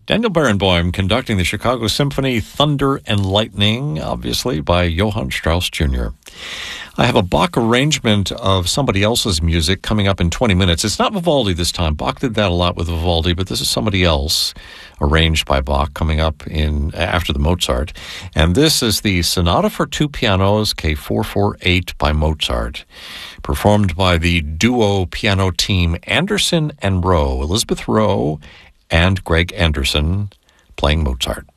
Daniel Barenboim conducting the Chicago Symphony Thunder and Lightning, obviously by Johann Strauss Jr. I have a Bach arrangement of somebody else's music coming up in 20 minutes. It's not Vivaldi this time. Bach did that a lot with Vivaldi, but this is somebody else arranged by Bach coming up after the Mozart. And this is the Sonata for Two Pianos, K448 by Mozart, performed by the duo piano team Anderson and Rowe, Elizabeth Rowe and Greg Anderson playing Mozart.